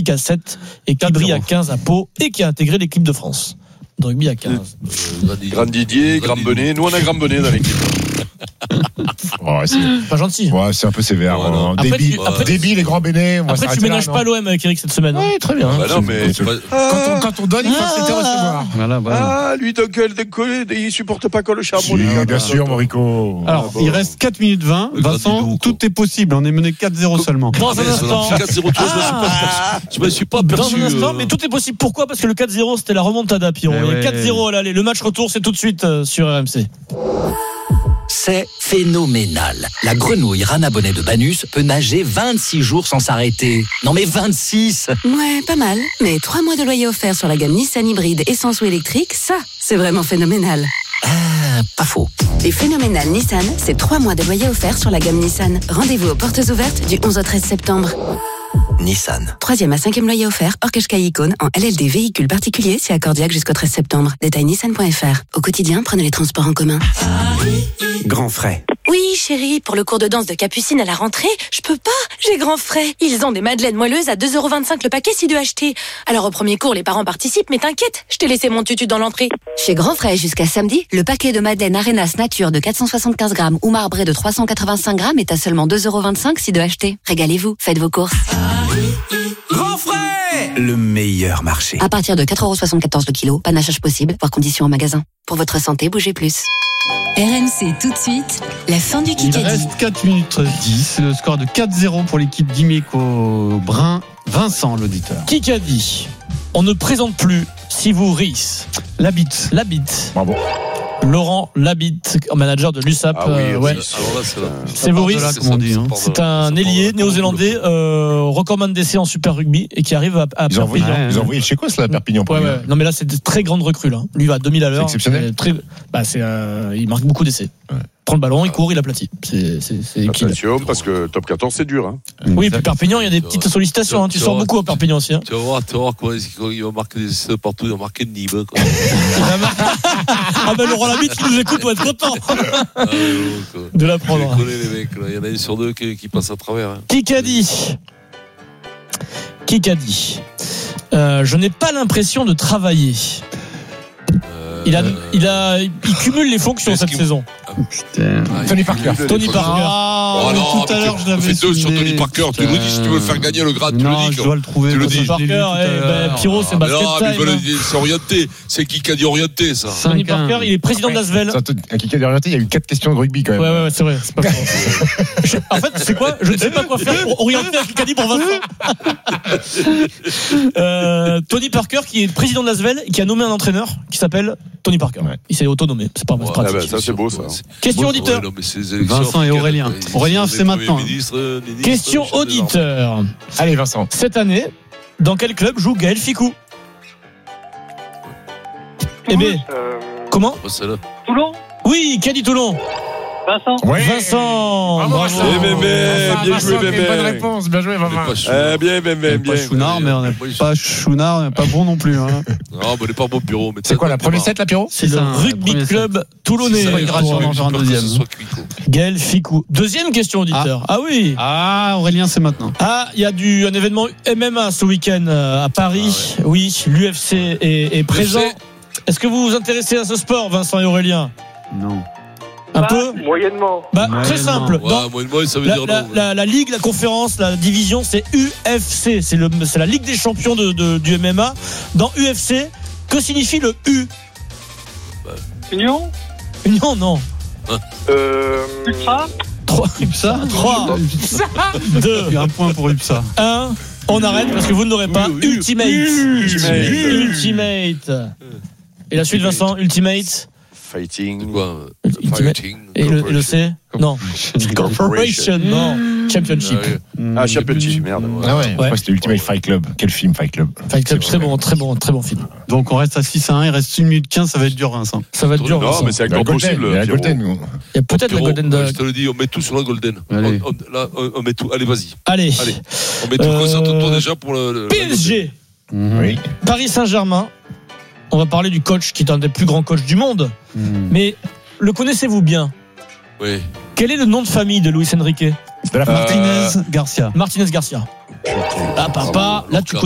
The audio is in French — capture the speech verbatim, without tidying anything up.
Atlantique à sept et Cabri à quinze à Pau et qui a intégré l'équipe de France. De rugby à quinze. Grand Didier, Grand Benet. Nous, on a Grand Benet dans l'équipe. Ouais, c'est... Pas gentil. Ouais, c'est un peu sévère. Ouais, non. Après, débile, tu, après, débile et grand béné. Après, tu ménages là, pas l'O M avec Eric cette semaine. Oui, hein. Très bien. Bah non, mais quand, on, quand on donne, il faut accepter de recevoir. Voilà, voilà. Ah, lui, donc, il supporte pas qu'on le charme. Si, bien sûr, Morico. Alors, Ah, bon. il reste quatre minutes vingt. Le Vincent, Gradino, tout est possible. On est mené quatre zéro seulement. Dans un instant. quatre zéro, tu vois, Ah. je me suis pas Dans aperçu. un instant, euh, mais tout est possible. Pourquoi ? Parce que le quatre zéro, c'était la remontada, Pierrot. Eh Il y a ouais. quatre zéro à l'aller. Le match retour, c'est tout de suite euh, sur R M C. C'est phénoménal. La grenouille Rana Bonnet de Banus peut nager vingt-six jours sans s'arrêter. Non mais vingt-six. Ouais, pas mal. Mais trois mois de loyer offert sur la gamme Nissan hybride essence ou électrique, ça, c'est vraiment phénoménal. Ah, pas faux. Et phénoménal Nissan, c'est trois mois de loyer offert sur la gamme Nissan. Rendez-vous aux portes ouvertes du onze au treize septembre. Nissan. Troisième à cinquième loyer offert, hors Qashqai Icône, en L L D véhicule particulier, c'est accordiaque jusqu'au treize septembre. Détail nissan point f r. Au quotidien, prenez les transports en commun. Grand frais. Oui, chérie, pour le cours de danse de Capucine à la rentrée, je peux pas, j'ai grand frais. Ils ont des madeleines moelleuses à deux euros vingt-cinq le paquet si deux achetés. Alors au premier cours, les parents participent, mais t'inquiète, je t'ai laissé mon tutu dans l'entrée. Chez Grand Frais, jusqu'à samedi, le paquet de madeleine Arenas Nature de quatre cent soixante-quinze grammes ou marbré de trois cent quatre-vingt-cinq grammes est à seulement deux euros vingt-cinq si deux achetés. Régalez-vous, faites vos courses. Grand frais. Le meilleur marché. À partir de quatre euros soixante-quatorze le kilo, panachage possible, voire conditions en magasin. Pour votre santé, bougez plus. R M C tout de suite, la fin du Il Kikadi. reste quatre minutes dix. Le score de quatre zéro pour l'équipe d'Imeco Brun. Vincent, l'auditeur. Qui qu'a dit ? On ne présente plus si vous Rice. La bite. La bite. Bravo. Laurent Labitte, manager de l'U S A P. Ah oui, euh, ouais. alors là, c'est là. C'est Boris. Là, comme on dit, hein. C'est un ailier néo-zélandais, euh, recordman d'essai en Super Rugby et qui arrive à, à Ils ont envoyé, Perpignan. ils ont envoyé le Chécos, là, à Perpignan. Ouais, ouais. Non, mais là, c'est de très grande recrue, là. Lui, il va à deux mille à l'heure. C'est exceptionnel. C'est Très, bah, c'est, euh, il marque beaucoup d'essais. Ouais. Prend le ballon, il court, il aplatit. C'est, c'est, c'est kill. Attention, parce que top quatorze, c'est dur. Hein. Oui, puis Perpignan, il y a des petites sollicitations. Hein. Tu sors beaucoup à Perpignan aussi. Hein. Tu vas voir, tu vas voir quoi, quand il va marquer des essais partout, il va marquer de Nîmes. Quoi. Ah ben Laurent Labitte, qui nous écoute, doit être content Ah, ouais, quoi. de l'apprendre. Je connais les mecs, là. Il y en a un sur deux qui, qui passe à travers. Hein. Qui qu'a dit Qui qu'a dit euh, Je n'ai pas l'impression de travailler. Euh, Il a, il a, il cumule les fonctions Est-ce cette qu'il- saison. Putain. Ah, Tony il- Parker. il- Tony il- Parker. Ah, Oh non, tout à mais l'heure, tu- je l'avais tu fais deux sur soudé. Tony Parker. Tu nous dis si tu veux faire gagner le grade, tu Non, le dis. je dois le trouver. Tu le parce dis. que je l'ai vu Parker, tout à eh, l'heure. ben, Pierrot, c'est Ah, mais basket non, mais time. voilà, hein. c'est orienté. C'est qui qui a dit orienté, ça Tony cinq un. Parker, il est président de l'Asvel. Un kick orienté, il y a eu quatre questions de rugby quand même. Ouais, ouais, ouais, c'est vrai. C'est pas faux. Je- en fait, c'est quoi ? Je ne sais pas quoi faire pour orienter un Kikadi pour Vincent. euh, Tony Parker, qui est président de l'Asvel et qui a nommé un entraîneur qui s'appelle Tony Parker. Ouais. Il s'est autonommé. C'est pas Ouais, c'est Ah pratique. ben, ça, c'est beau, ça. Question Ouais, auditeur. non, mais c'est les élections Vincent et africaines, Aurélien. quoi. Ils Aurélien, sont c'est des maintenant. premiers ministres, des ministres, Question chefs des auditeur. Allez, Vincent. Cette année, dans quel club joue Gaël Ficou ? Eh bien, comment ? armées. Pas celle-là. Toulon, Oui, qui a dit Toulon ? Vincent. Ouais. Vincent. Bravo, Bravo. Vincent. Eh, mais, mais, Enfin, bien Vincent, joué, quelle mais, bonne mais. réponse. Bien joué, On n'est Vincent. pas chou- Eh bien, bien, bien, On n'est pas bien. chounard, mais on n'est pas chounard, on n'est pas bon non plus. Hein. Non, mais on n'est pas bon bureau. mais C'est quoi, la première set, la Pierrot? C'est le C'est un rugby premier club toulonnais. C'est pas grave, pour sûrement faire un deuxième. Gaël Ficou. Deuxième question auditeur. Ah, oui. Ah, Aurélien, c'est maintenant. Ah, il y a du, un événement M M A ce week-end euh, à Paris. Ah Oui, l'U F C est, est présent. L'U F C. Est-ce que vous vous intéressez à ce sport, Vincent et Aurélien ? Non. Un Bah, peu moyennement. Bah, Moyennement. très simple. Ouais, Dans moi, moi, ça veut la, dire la, non. la, la ligue, la conférence, la division, c'est U F C. C'est, le, c'est la Ligue des champions de, de, du M M A. Dans U F C, que signifie le U ? Union. Union, non. Euh, Ultra. trois, UPSA trois, deux, Un point pour UPSA. un. On arrête parce que vous ne l'aurez pas. Oui, oui. Ultimate. Ultimate. Ultimate. Et la suite, Vincent, Ultimate. Fighting. C'est quoi euh, Ultimate. Fighting. Et le, et le C ? Non. Corporation, non. Championship. Ah, oui. Ah, Championship, merde. Ah ouais, Ouais. ouais. C'était Ultimate Fight Club. Quel film, Fight Club? Fight Club, très bon, très bon, très bon film. Donc on reste à six à un, il reste une minute quinze, ça va être dur, Vincent. Ça va être dur. Non, Vincent. mais c'est Il y a la encore Golden. possible. Il y a la Pierrot. Golden. nous. Il y a peut-être la Pierrot, Golden ouais, Dog. je te le dis, on met tout sur la Golden. Allez. On, on- là, on, on met tout. Allez, vas-y. Allez. Allez. On met tout. Euh, Concentre-toi déjà pour le. le- P S G, Mhm. Oui. Paris Saint-Germain. On va parler du coach qui est un des plus grands coachs du monde. Mhm. Mais le connaissez-vous bien ? Oui. Quel est le nom de famille de Luis Enrique ? De la Euh, Martinez Garcia. Martinez Garcia. Ah, papa, là tu